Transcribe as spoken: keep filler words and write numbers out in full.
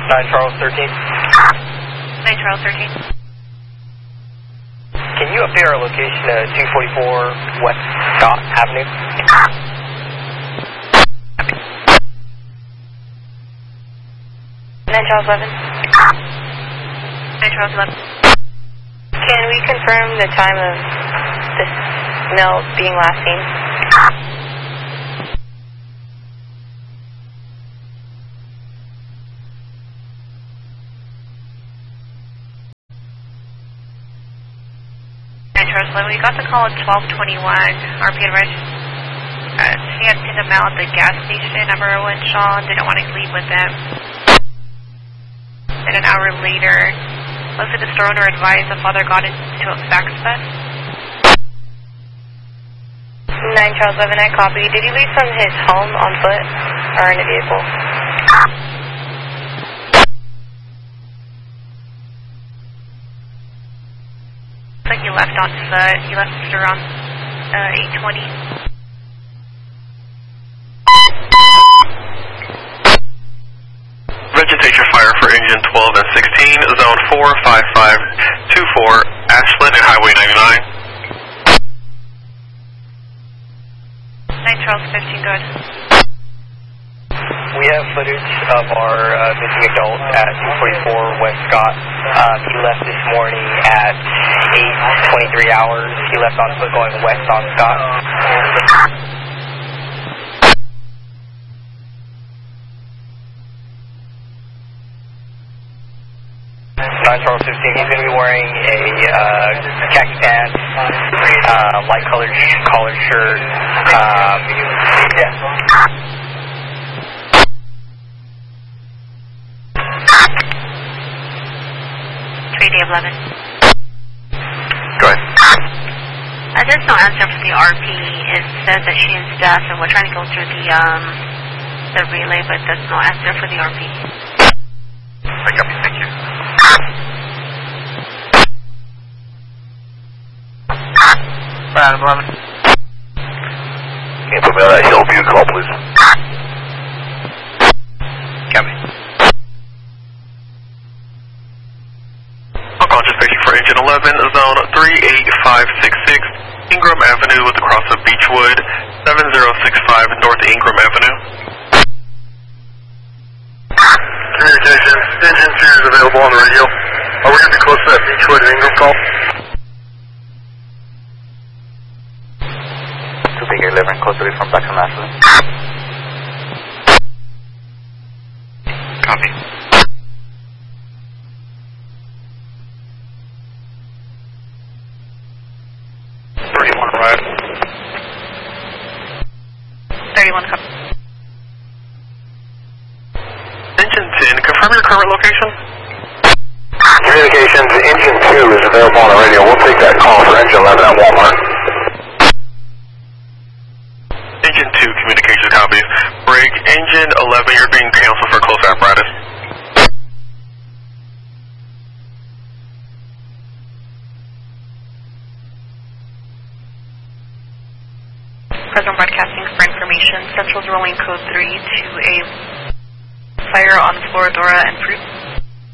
nine Charles thirteen. nine Charles thirteen. Can you update our location at two forty-four West Scott Avenue? nine Charles eleven. nine Charles eleven. Can we confirm the time of this mill being last seen? nine Charles eleven, we got the call at twelve twenty-one. R P advice. Uh, she had seen them out at the gas station at Merwin Shaw and didn't want to leave with them. And an hour later, looks at the store owner advised the father got into a back spot. nine Charles eleven, I copy. Did he leave from his home on foot or in a vehicle? Looks like he left on foot. He left around uh, eight twenty. Vegetation fire for engine twelve and sixteen, zone four five five two four, Ashland and Highway ninety-nine. nine Charles fifteen, good. We have footage of our uh, missing adult at two forty-four West Scott. Um, he left this morning at eight twenty-three hours. He left on foot going west on Scott. nine Charles fifteen, he's going to be wearing a uh, khaki pants, uh, light colored collared shirt. Um, yeah. three D eleven. Go ahead. Uh, there's no answer for the R P. It says that she is deaf, and we're trying to go through the um the relay, but there's no answer for the R P. I got me, thank you. Madam eleven. Can you put me on that Hillview call, please? Got me. Unconscious patient for engine eleven, zone three eight five six six, Ingram Avenue with the cross of Beechwood, seven zero six five North Ingram Avenue. Communication, engine two is available on the radio. Are we going to be close to that Beechwood and Ingram call? two Big eleven, close to from back from Ashland. Copy. thirty-one right. thirty-one copy. Engine ten, confirm your current location. Communications, engine two is available on the radio. We'll take that call for engine eleven at Walmart. Engine two, communication copies. Break, engine eleven, you're being canceled for close apparatus. Present broadcasting for information. Central's rolling code three to a fire on Floridora and Fruit.